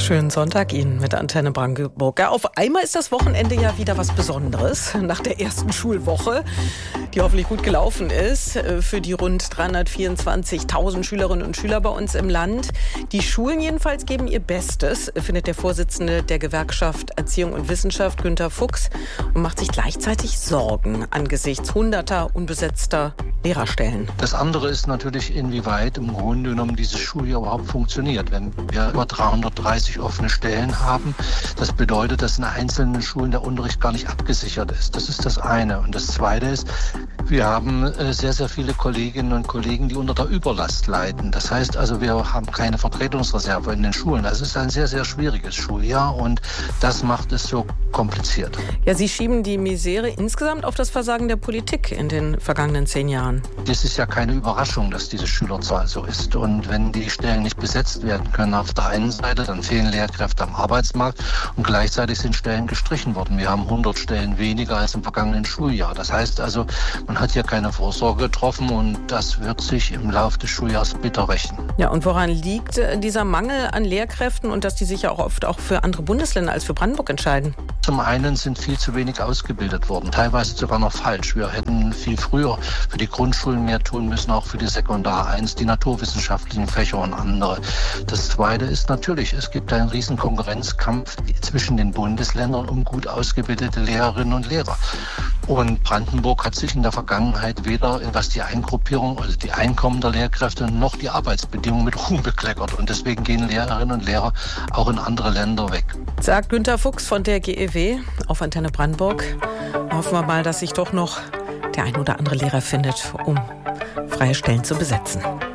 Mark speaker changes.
Speaker 1: Schönen Sonntag Ihnen mit Antenne Brandenburg. Ja, auf einmal ist das Wochenende ja wieder was Besonderes. Nach der ersten Schulwoche, die hoffentlich gut gelaufen ist, für die rund 324.000 Schülerinnen und Schüler bei uns im Land. Die Schulen jedenfalls geben ihr Bestes, findet der Vorsitzende der Gewerkschaft Erziehung und Wissenschaft, Günter Fuchs, und macht sich gleichzeitig Sorgen angesichts hunderter unbesetzter Lehrerstellen.
Speaker 2: Das andere ist natürlich, inwieweit im Grunde genommen dieses Schuljahr überhaupt funktioniert. Wenn wir über 330 offene Stellen haben, das bedeutet, dass in einzelnen Schulen der Unterricht gar nicht abgesichert ist. Das ist das eine. Und das zweite ist, wir haben sehr, sehr viele Kolleginnen und Kollegen, die unter der Überlast leiden. Das heißt also, wir haben keine Vertretungsreserve in den Schulen. Das ist ein sehr, sehr schwieriges Schuljahr und das macht es so kompliziert.
Speaker 1: Ja, Sie schieben die Misere insgesamt auf das Versagen der Politik in den vergangenen 10 Jahren.
Speaker 2: Es ist ja keine Überraschung, dass diese Schülerzahl so ist. Und wenn die Stellen nicht besetzt werden können auf der einen Seite, dann fehlen Lehrkräfte am Arbeitsmarkt und gleichzeitig sind Stellen gestrichen worden. Wir haben 100 Stellen weniger als im vergangenen Schuljahr. Das heißt also, man hat hier keine Vorsorge getroffen und das wird sich im Laufe des Schuljahres bitter rächen.
Speaker 1: Ja, und woran liegt dieser Mangel an Lehrkräften und dass die sich ja auch oft auch für andere Bundesländer als für Brandenburg entscheiden?
Speaker 2: Zum einen sind viel zu wenig ausgebildet worden, teilweise sogar noch falsch. Wir hätten viel früher für die Grundschulen mehr tun müssen, auch für die Sekundar 1, die naturwissenschaftlichen Fächer und andere. Das Zweite ist natürlich, es gibt einen riesen Konkurrenzkampf zwischen den Bundesländern um gut ausgebildete Lehrerinnen und Lehrer. Und Brandenburg hat sich in der Vergangenheit weder, was die Eingruppierung, also die Einkommen der Lehrkräfte, noch die Arbeitsbedingungen mit Ruhm bekleckert. Und deswegen gehen Lehrerinnen und Lehrer auch in andere Länder weg.
Speaker 1: Sagt Günter Fuchs von der GEW auf Antenne Brandenburg. Hoffen wir mal, dass sich doch noch der ein oder andere Lehrer findet, um freie Stellen zu besetzen.